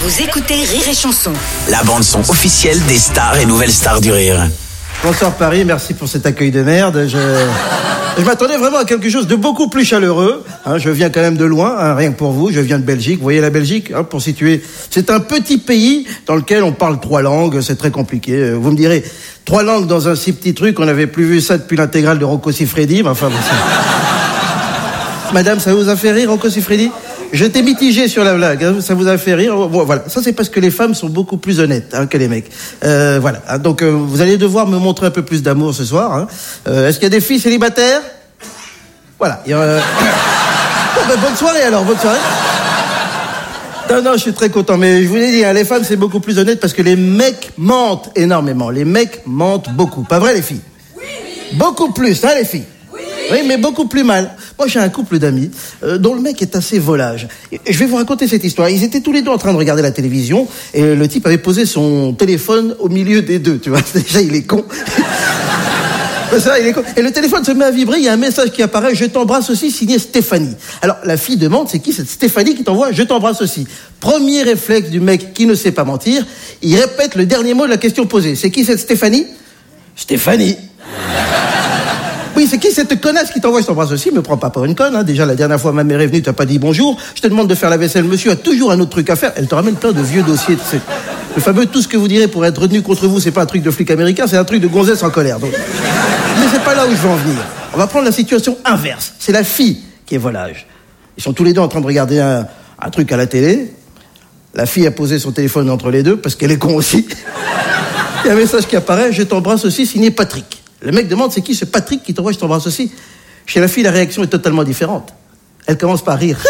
Vous écoutez Rire et Chanson. La bande-son officielle des stars et nouvelles stars du rire. Bonsoir Paris, merci pour cet accueil de merde. Je m'attendais vraiment à quelque chose de beaucoup plus chaleureux. Je viens quand même de loin, rien que pour vous. Je viens de Belgique. Vous voyez la Belgique, pour situer. C'est un petit pays dans lequel on parle 3 langues. C'est très compliqué. Vous me direz, 3 langues dans un si petit truc, on n'avait plus vu ça depuis l'intégrale de Rocco Siffredi. Mais enfin, Madame, ça vous a fait rire, Rocco Siffredi ? J'étais mitigé sur la blague, ça vous a fait rire. Bon, voilà, ça c'est parce que les femmes sont beaucoup plus honnêtes que les mecs. Voilà, donc vous allez devoir me montrer un peu plus d'amour ce soir. Est-ce qu'il y a des filles célibataires ? Voilà. Bonne soirée alors, bonne soirée. Non, je suis très content, mais je vous l'ai dit, les femmes c'est beaucoup plus honnête parce que les mecs mentent énormément. Les mecs mentent beaucoup, pas vrai les filles ? Oui. Beaucoup plus, les filles ? Oui, mais beaucoup plus mal. Moi, j'ai un couple d'amis dont le mec est assez volage. Et je vais vous raconter cette histoire. Ils étaient tous les deux en train de regarder la télévision et le type avait posé son téléphone au milieu des deux, tu vois. Déjà, il est con. Ça, il est con. Et le téléphone se met à vibrer, il y a un message qui apparaît, je t'embrasse aussi, signé Stéphanie. Alors, la fille demande, c'est qui cette Stéphanie qui t'envoie, je t'embrasse aussi. Premier réflexe du mec qui ne sait pas mentir, il répète le dernier mot de la question posée. C'est qui cette Stéphanie ? Stéphanie. Oui, c'est qui cette connasse qui t'envoie, je t'embrasse aussi, me prends pas pour une conne, Déjà, la dernière fois, ma mère est venue, t'as pas dit bonjour. Je te demande de faire la vaisselle, monsieur a toujours un autre truc à faire. Elle te ramène plein de vieux dossiers, tu sais. Le fameux tout ce que vous direz pour être retenu contre vous, c'est pas un truc de flic américain, c'est un truc de gonzesse en colère. Donc. Mais c'est pas là où je veux en venir. On va prendre la situation inverse. C'est la fille qui est volage. Ils sont tous les deux en train de regarder un truc à la télé. La fille a posé son téléphone entre les deux, parce qu'elle est con aussi. Il y a un message qui apparaît, je t'embrasse aussi, signé Patrick. Le mec demande, c'est qui ce Patrick qui t'envoie, je t'embrasse aussi. Chez la fille, la réaction est totalement différente. Elle commence par rire.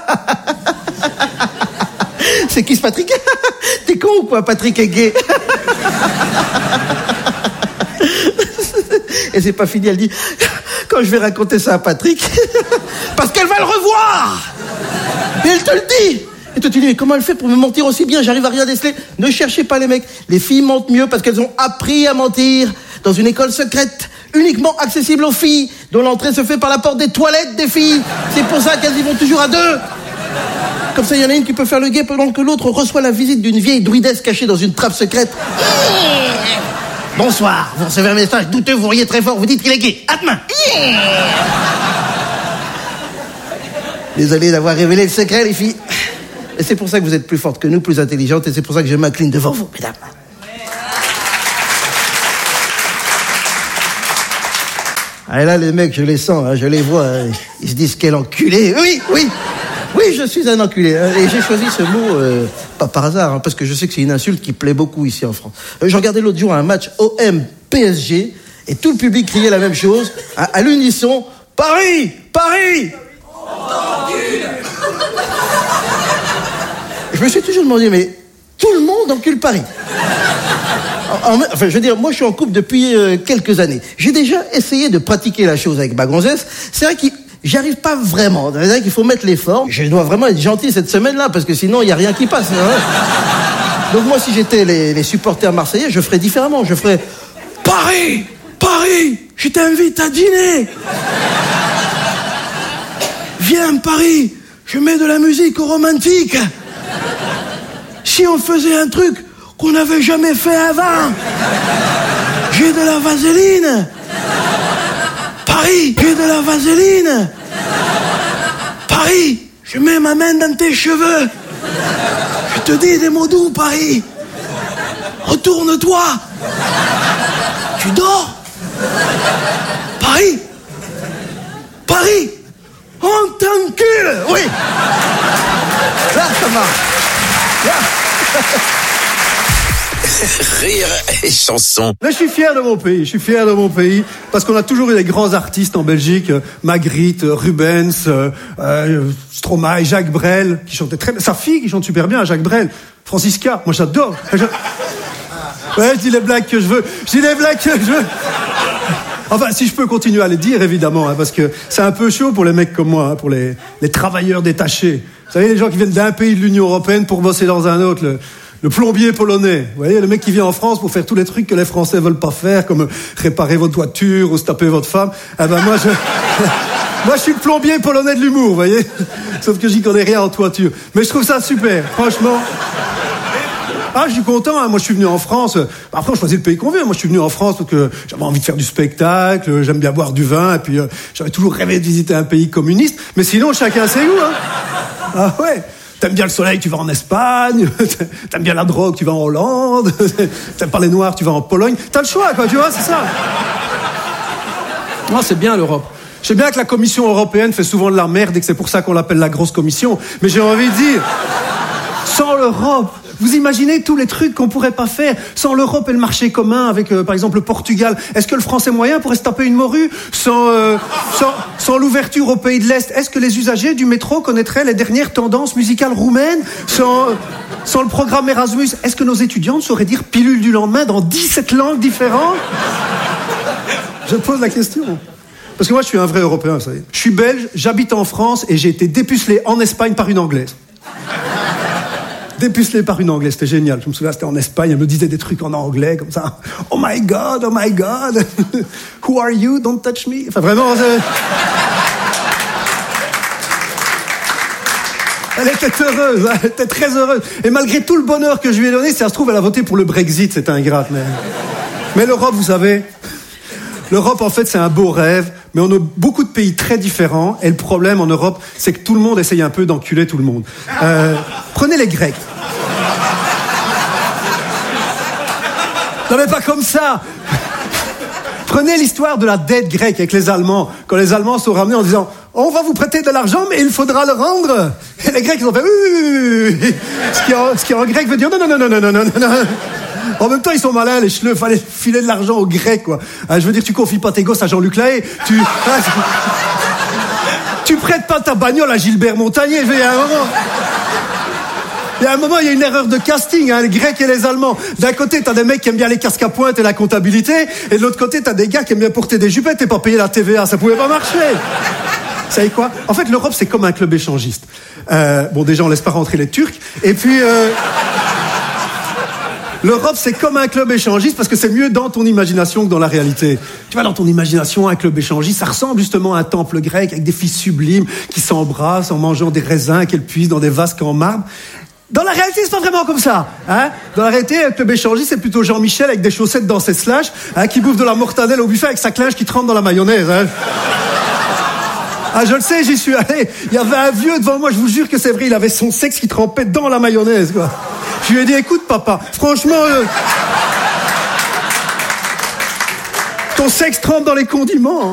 C'est qui ce Patrick ? T'es con ou quoi ? Patrick est gay. Et c'est pas fini, elle dit, quand je vais raconter ça à Patrick, parce qu'elle va le revoir. Et elle te le dit. Et toi tu dis, mais comment elle fait pour me mentir aussi bien ? J'arrive à rien déceler. Ne cherchez pas les mecs. Les filles mentent mieux parce qu'elles ont appris à mentir dans une école secrète, uniquement accessible aux filles, dont l'entrée se fait par la porte des toilettes des filles. C'est pour ça qu'elles y vont toujours à 2. Comme ça, il y en a une qui peut faire le guet pendant que l'autre reçoit la visite d'une vieille druidesse cachée dans une trappe secrète. Bonsoir, vous recevez un message douteux, vous riez très fort, vous dites qu'il est gay. À demain. Désolé d'avoir révélé le secret, les filles. Et c'est pour ça que vous êtes plus fortes que nous, plus intelligentes, et c'est pour ça que je m'incline devant vous, mesdames. Et là, les mecs, je les sens, je les vois, ils se disent quel enculé. Oui, je suis un enculé. Et j'ai choisi ce mot, pas par hasard, parce que je sais que c'est une insulte qui plaît beaucoup ici en France. Je regardais l'autre jour un match OM-PSG, et tout le public criait la même chose, à l'unisson, Paris, Paris. Je me suis toujours demandé, mais tout le monde encule Paris. Enfin, je veux dire, moi je suis en couple depuis quelques années. J'ai déjà essayé de pratiquer la chose avec ma gonzesse. C'est vrai que j'arrive pas vraiment. C'est vrai qu'il faut mettre l'effort. Je dois vraiment être gentil cette semaine-là, parce que sinon il n'y a rien qui passe. Donc moi, si j'étais les supporters marseillais, je ferais différemment. Je ferais Paris, Paris, je t'invite à dîner. Viens Paris, je mets de la musique romantique. Si on faisait un truc qu'on n'avait jamais fait avant. J'ai de la vaseline. Paris, j'ai de la vaseline. Paris, je mets ma main dans tes cheveux. Je te dis des mots doux, Paris. Retourne-toi. Tu dors ? Paris, Paris, on t'encule. Oui. Là, ça marche. Là. Rire et chanson. Mais je suis fier de mon pays, parce qu'on a toujours eu des grands artistes en Belgique, Magritte, Rubens, Stromae, Jacques Brel, qui chantaient très bien. Sa fille qui chante super bien, Jacques Brel. Francisca, moi j'adore. Ouais, je dis les blagues que je veux. Enfin, si je peux continuer à les dire, évidemment, parce que c'est un peu chaud pour les mecs comme moi, pour les travailleurs détachés. Vous savez, les gens qui viennent d'un pays de l'Union européenne pour bosser dans un autre, le plombier polonais. Vous voyez, le mec qui vient en France pour faire tous les trucs que les Français veulent pas faire, comme réparer votre voiture ou se taper votre femme. Eh ben, moi, je suis le plombier polonais de l'humour, vous voyez. Sauf que j'y connais rien en toiture. Mais je trouve ça super, franchement. Ah, je suis content, hein. Moi je suis venu en France. Après on choisit le pays qu'on veut. Moi je suis venu en France parce que j'avais envie de faire du spectacle, j'aime bien boire du vin, et puis j'avais toujours rêvé de visiter un pays communiste. Mais sinon chacun ses goûts, hein. Ah ouais. T'aimes bien le soleil, tu vas en Espagne. T'aimes bien la drogue, tu vas en Hollande. T'aimes pas les Noirs, tu vas en Pologne. T'as le choix, quoi, tu vois, c'est ça. Non, c'est bien l'Europe. Je sais bien que la Commission européenne fait souvent de la merde et que c'est pour ça qu'on l'appelle la grosse commission. Mais j'ai envie de dire, sans l'Europe, vous imaginez tous les trucs qu'on pourrait pas faire sans l'Europe et le marché commun avec, par exemple, le Portugal. Est-ce que le français moyen pourrait se taper une morue sans l'ouverture aux pays de l'Est? Est-ce que les usagers du métro connaîtraient les dernières tendances musicales roumaines sans le programme Erasmus? Est-ce que nos étudiantes sauraient dire pilule du lendemain dans 17 langues différentes? Je pose la question. Parce que moi, je suis un vrai Européen, vous savez. Je suis belge, j'habite en France et j'ai été dépucelé en Espagne par une Anglaise. Dépucelé par une Anglaise, c'était génial. Je me souviens, c'était en Espagne, elle me disait des trucs en anglais, comme ça. Oh my God, who are you, don't touch me. Enfin, vraiment, elle était heureuse, hein, elle était très heureuse. Et malgré tout le bonheur que je lui ai donné, si ça se trouve, elle a voté pour le Brexit, c'est ingrate. Mais l'Europe, vous savez, l'Europe, en fait, c'est un beau rêve, mais on a beaucoup de pays très différents, et le problème en Europe, c'est que tout le monde essaye un peu d'enculer tout le monde. Prenez les Grecs. Non mais pas comme ça. Prenez l'histoire de la dette grecque avec les Allemands. Quand les Allemands sont ramenés en disant « On va vous prêter de l'argent, mais il faudra le rendre ». Et les Grecs, ils ont fait « Oui ». Ce qui en grec veut dire « Non. » En même temps, ils sont malins, les chleux. Fallait filer de l'argent aux Grecs, quoi. Je veux dire, tu confies pas tes gosses à Jean-Luc Lahaye. Tu prêtes pas ta bagnole à Gilbert Montagnier. Il y a un moment, il y a une erreur de casting, hein, les Grecs et les Allemands. D'un côté, t'as des mecs qui aiment bien les casques à pointe et la comptabilité, et de l'autre côté, t'as des gars qui aiment bien porter des jupettes et pas payer la TVA. Ça pouvait pas marcher. Vous savez quoi? En fait, l'Europe, c'est comme un club échangiste. Bon, déjà, on laisse pas rentrer les Turcs. Et puis, l'Europe, c'est comme un club échangiste parce que c'est mieux dans ton imagination que dans la réalité. Tu vois, dans ton imagination, un club échangiste, ça ressemble justement à un temple grec avec des filles sublimes qui s'embrassent en mangeant des raisins qu'elles puisent dans des vases en marbre. Dans la réalité, c'est pas vraiment comme ça, hein. Dans la réalité, un club échangiste, c'est plutôt Jean-Michel avec des chaussettes dans ses slash, hein, qui bouffe de la mortadelle au buffet avec sa clinche qui trempe dans la mayonnaise, hein. Ah, je le sais, j'y suis allé. Il y avait un vieux devant moi, je vous jure que c'est vrai, il avait son sexe qui trempait dans la mayonnaise, quoi. Je lui ai dit, écoute, papa, franchement, ton sexe trempe dans les condiments, hein.